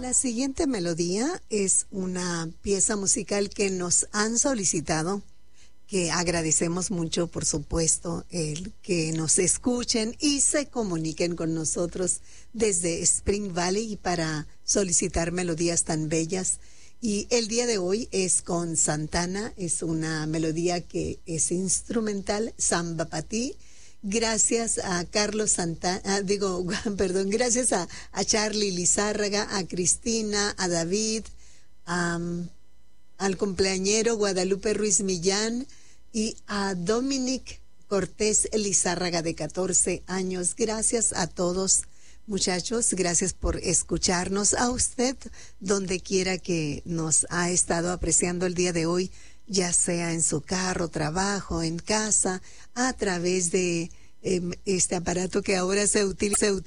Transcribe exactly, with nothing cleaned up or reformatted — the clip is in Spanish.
La siguiente melodía es una pieza musical que nos han solicitado, que agradecemos mucho, por supuesto, el que nos escuchen y se comuniquen con nosotros desde Spring Valley para solicitar melodías tan bellas. Y el día de hoy es con Santana, es una melodía que es instrumental, Samba Pa' Ti. Gracias a Carlos Santana, digo, perdón, gracias a, a Charlie Lizárraga, a Cristina, a David, a, al cumpleañero Guadalupe Ruiz Millán y a Dominic Cortés Lizárraga de catorce años. Gracias a todos, muchachos, gracias por escucharnos. A usted, donde quiera que nos ha estado apreciando el día de hoy, ya sea en su carro, trabajo, en casa, a través de eh, este aparato que ahora se utiliza.